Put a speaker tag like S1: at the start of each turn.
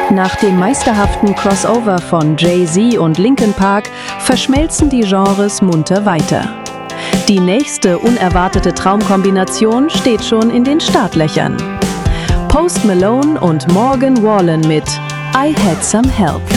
S1: Nach dem meisterhaften Crossover von Jay-Z und Linkin Park verschmelzen die Genres munter weiter. Die nächste unerwartete Traumkombination steht schon in den Startlöchern. Post Malone und Morgan Wallen mit I Had Some Help.